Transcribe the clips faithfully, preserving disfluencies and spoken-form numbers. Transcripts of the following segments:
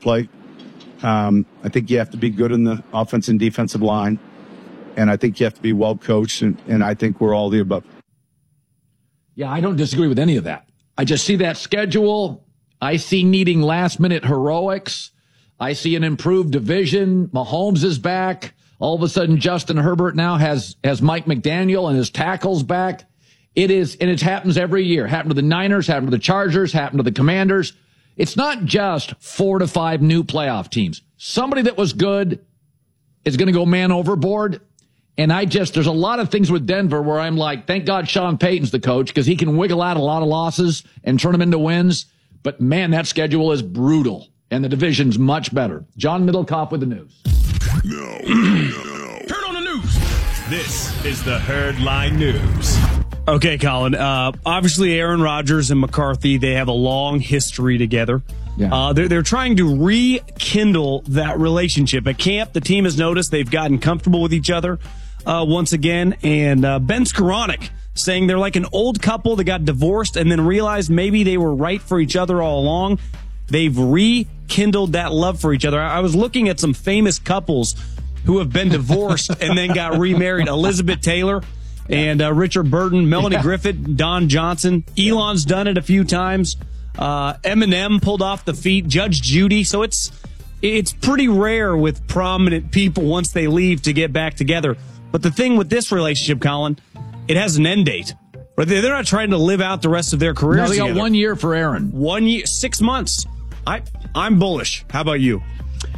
play. Um, I think you have to be good in the offense and defensive line. And I think you have to be well coached. And, and I think we're all the above. Yeah, I don't disagree with any of that. I just see that schedule. I see needing last minute heroics. I see an improved division. Mahomes is back. All of a sudden, Justin Herbert now has, has Mike McDaniel and his tackles back. It is, and it happens every year. Happened to the Niners, happened to the Chargers, happened to the Commanders. It's not just four to five new playoff teams. Somebody that was good is going to go man overboard. And I just, there's a lot of things with Denver where I'm like, thank God Sean Payton's the coach because he can wiggle out a lot of losses and turn them into wins. But man, that schedule is brutal and the division's much better. John Middlecoff with the news. No, no, no. Turn on the news. This is the Herd Line News. Okay, Colin. Uh, obviously, Aaron Rodgers and McCarthy, they have a long history together. Yeah. Uh, they're, they're trying to rekindle that relationship. At camp, the team has noticed they've gotten comfortable with each other uh, once again. And uh, Ben Skoranek saying they're like an old couple that got divorced and then realized maybe they were right for each other all along. They've rekindled that love for each other. I was looking at some famous couples who have been divorced and then got remarried. Elizabeth Taylor and uh, Richard Burton, Melanie yeah. Griffith, Don Johnson. Elon's done it a few times. Uh, Eminem pulled off the feet. Judge Judy. So it's it's pretty rare with prominent people once they leave to get back together. But the thing with this relationship, Colin, it has an end date. They're not trying to live out the rest of their careers No, they got together. one year for Aaron. One year, six months. I, I'm bullish. How about you?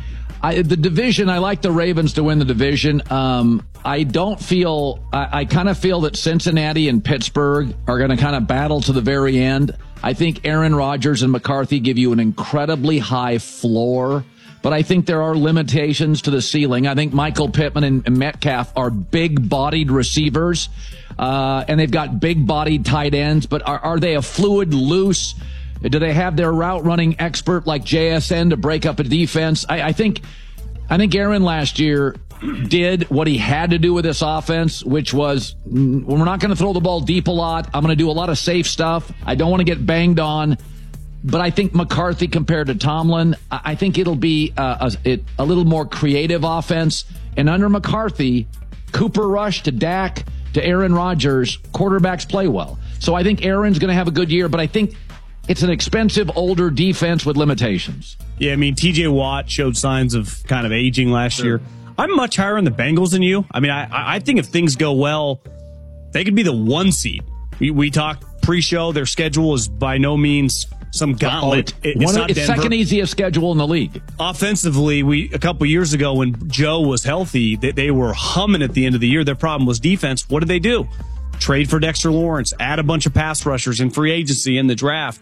I, the division, I like the Ravens to win the division. Um, I don't feel, I, I kind of feel that Cincinnati and Pittsburgh are going to kind of battle to the very end. I think Aaron Rodgers and McCarthy give you an incredibly high floor, but I think there are limitations to the ceiling. I think Michael Pittman and, and Metcalf are big-bodied receivers, uh, and they've got big-bodied tight ends, but are, are they a fluid, loose? Do they have their route-running expert like J S N to break up a defense? I, I think I think Aaron last year did what he had to do with this offense, which was, we're not going to throw the ball deep a lot. I'm going to do a lot of safe stuff. I don't want to get banged on. But I think McCarthy compared to Tomlin, I think it'll be a, a, a little more creative offense. And under McCarthy, Cooper Rush to Dak to Aaron Rodgers, quarterbacks play well. So I think Aaron's going to have a good year, but I think it's an expensive, older defense with limitations. Yeah, I mean, T J Watt showed signs of kind of aging last sure. year. I'm much higher on the Bengals than you. I mean, I, I think if things go well, they could be the one seed. We, we talked pre-show. Their schedule is by no means some gauntlet. Oh, it, it's not it's second easiest schedule in the league. Offensively, we a couple years ago when Joe was healthy, they, they were humming at the end of the year. Their problem was defense. What did they do? Trade for Dexter Lawrence, add a bunch of pass rushers in free agency in the draft.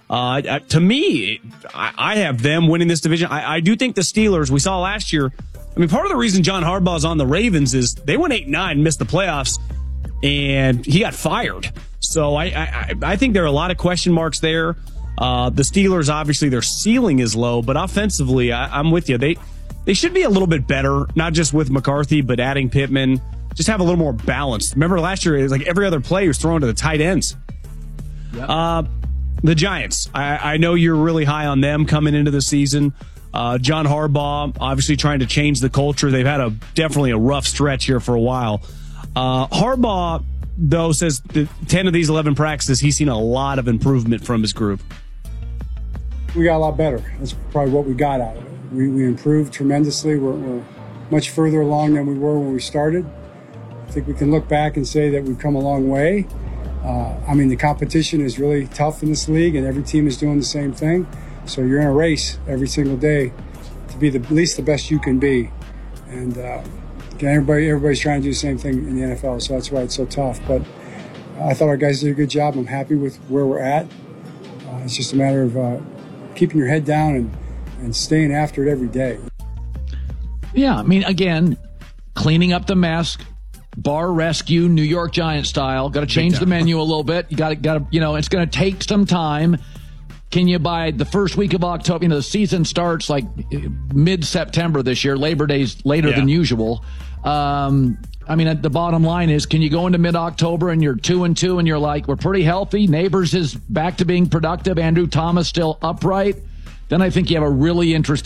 Uh, to me, I, I have them winning this division. I, I do think the Steelers, we saw last year, I mean, part of the reason John Harbaugh's on the Ravens is they went eight and nine, missed the playoffs, and he got fired. So I, I, I think there are a lot of question marks there. Uh, the Steelers, obviously, their ceiling is low, but offensively, I, I'm with you. They they should be a little bit better, not just with McCarthy, but adding Pittman. Just have a little more balance. Remember last year, it was like every other play was thrown to the tight ends. Yep. Uh, the Giants, I, I know you're really high on them coming into the season. Uh, John Harbaugh, obviously trying to change the culture. They've had a definitely a rough stretch here for a while. Uh, Harbaugh, though, says that ten of these eleven practices, he's seen a lot of improvement from his group. We got a lot better. That's probably what we got out of it. We, we improved tremendously. We're, we're much further along than we were when we started. I think we can look back and say that we've come a long way. Uh, I mean, the competition is really tough in this league, and every team is doing the same thing. So you're in a race every single day to be the at least the best you can be. And uh, again, everybody, everybody's trying to do the same thing in the N F L, so that's why it's so tough. But I thought our guys did a good job. I'm happy with where we're at. Uh, it's just a matter of uh, keeping your head down and, and staying after it every day. Yeah, I mean, again, cleaning up the mess, bar rescue, New York Giants style. Got to change the menu a little bit. You got to, got to, you know, it's going to take some time. Can you, by the first week of October, you know, the season starts like mid-September this year, Labor Day's later yeah. than usual. Um, I mean, the bottom line is, can you go into mid-October and you're two and two and you're like, we're pretty healthy. Neighbors is back to being productive. Andrew Thomas still upright. Then I think you have a really interesting